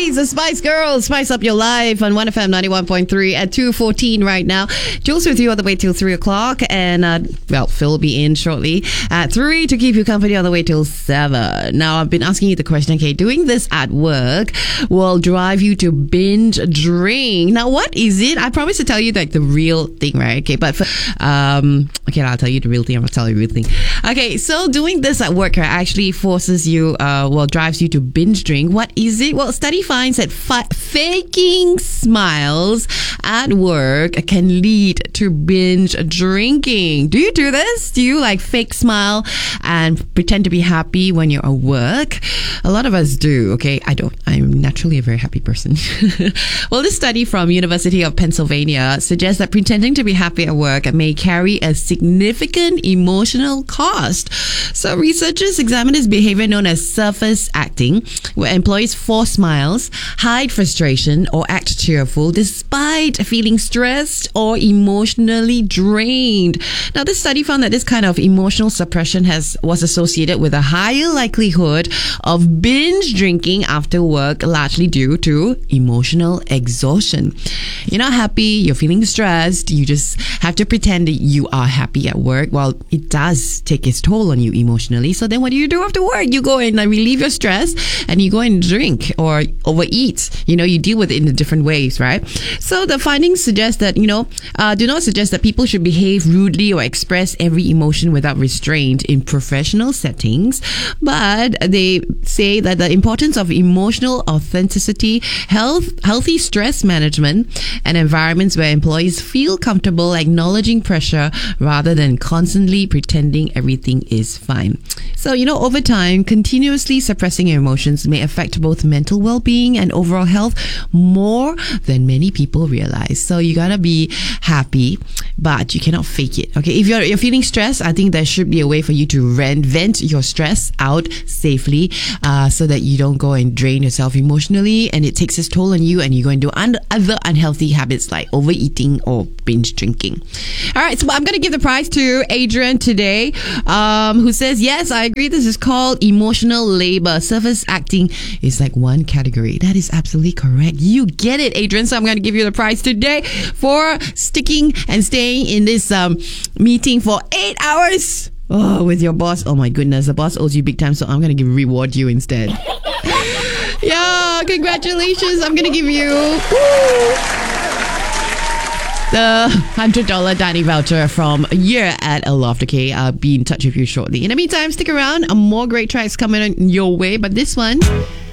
Breeze, the Spice Girls, spice up your life on 1FM 91.3 at 2:14 right now. Jules with you all the way till 3 o'clock, and Phil will be in shortly at 3 to keep you company all the way till 7. Now, I've been asking you the question, okay, doing this at work will drive you to binge drink. Now, what is it? I promise to tell you like the real thing, right? Okay, but okay, I'll tell you the real thing. I'll tell you the real thing. Okay, so doing this at work actually forces you, drives you to binge drink. What is it? Well, study finds that faking smiles at work can lead to binge drinking. Do you do this? Do you like fake smile and pretend to be happy when you're at work? A lot of us do, okay? I don't. I'm naturally a very happy person. Well, this study from University of Pennsylvania suggests that pretending to be happy at work may carry a significant emotional cost. So researchers examined this behavior known as surface acting, where employees force smiles, hide frustration, or act cheerful despite feeling stressed or emotionally drained. Now, this study found that this kind of emotional suppression was associated with a higher likelihood of binge drinking after work, largely due to emotional exhaustion. You're not happy, you're feeling stressed, you just have to pretend that you are happy at work. Well, it does take its toll on you emotionally. So then what do you do after work? You go and relieve your stress and you go and drink or overeat. You deal with it in different ways, right? So the findings suggest that, do not suggest that people should behave rudely or express every emotion without restraint in professional settings, but they say that the importance of emotional authenticity, healthy stress management, and environments where employees feel comfortable acknowledging pressure rather than constantly pretending everything is fine. So, over time, continuously suppressing your emotions may affect both mental well-being and overall health more than many people realize. So you gotta be happy, but you cannot fake it. Okay, if you're feeling stressed, I think there should be a way for you to vent your stress out safely, so that you don't go and drain yourself emotionally and it takes its toll on you and you go and do other unhealthy habits like overeating or binge drinking. All right, so I'm gonna give the prize to Adrian today, who says, yes, I agree, this is called emotional labor. Surface acting is like one category. That is absolutely correct. You get it, Adrian. So I'm going to give you the prize today for sticking and staying in this meeting for 8 hours with your boss. Oh my goodness, the boss owes you big time, so I'm going to reward you instead. Yeah, congratulations. I'm going to give you the $100 dining voucher from a year at Aloft. Okay, I'll be in touch with you shortly. In the meantime, stick around. More great tracks coming your way, but this one